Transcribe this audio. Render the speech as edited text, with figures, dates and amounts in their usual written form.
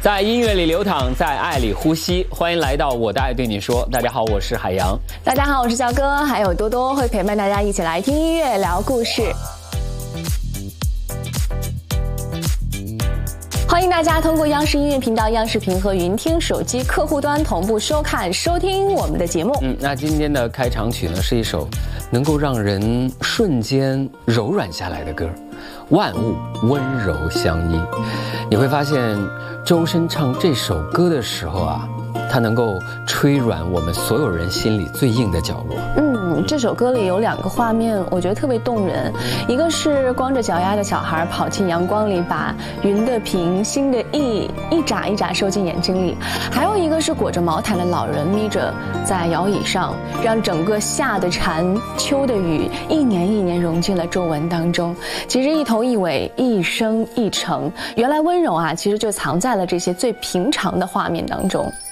在音乐里流淌，在爱里呼吸。欢迎来到我的爱对你说。大家好，我是海洋。 大家好，我是小哥，还有多多会陪伴大家一起来听音乐、聊故事。欢迎大家通过央视音乐频道、央视频和云听手机客户端同步收看、收听我们的节目。 那今天的开场曲呢，是一首能够让人瞬间柔软下来的歌，万物温柔相依。你会发现，周深唱这首歌的时候啊，他能够吹软我们所有人心里最硬的角落。 这首歌里有两个画面，我觉得特别动人。一个是光着脚丫的小孩跑进阳光里，把云的平、心的意一眨一眨收进眼睛里；还有一个是裹着毛毯的老人眯着在摇椅上，让整个夏的蝉、秋的雨一年一年融进了皱纹当中。其实一头一尾，一生一程。原来温柔啊，其实就藏在了这些最平常的画面当中。